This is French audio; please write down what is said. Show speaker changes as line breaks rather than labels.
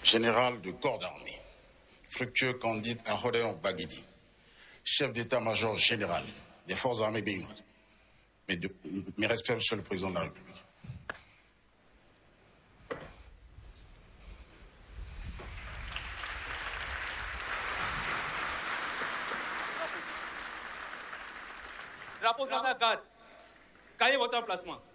général de corps d'armée, Fructueux Candide Ahodeon Baguidi, chef d'état-major général des forces armées béninoises. Mes respects, Monsieur le Président de la République.
Drapeau 64, cahier votre emplacement.